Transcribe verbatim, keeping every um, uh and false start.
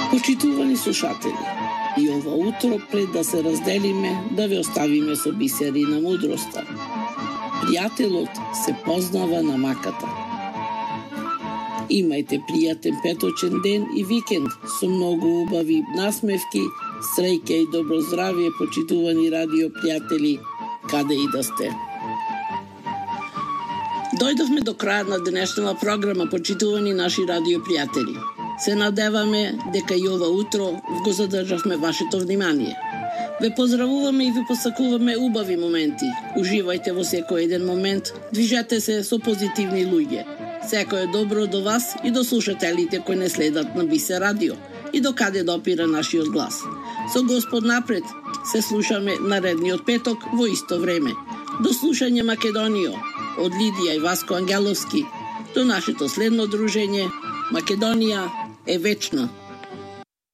Почитувани слушатели, и ова утро пред да се разделиме, да ве оставиме со бисери на мудроста. Пријателот се познава на маката. Имајте пријатен петочен ден и викенд со многу убави насмевки, среќа и добро здравје, почитувани радио пријатели, каде и да сте. Дојдовме до крајот на денешната програма, почитувани наши радио пријатели. Се надеваме дека и ова утро го задржавме вашето внимание. Ве поздравуваме и ве посакуваме убави моменти. Уживајте во секој еден момент, движете се со позитивни луѓе. Секој е добро до вас и до слушателите кои не следат на Бисе радио и до каде допира нашиот глас. Со Господ напред се слушаме наредниот петок во исто време. До слушање Македонијо од Лидија и Васко Ангеловски. До нашето следно дружење, Македонија е вечна.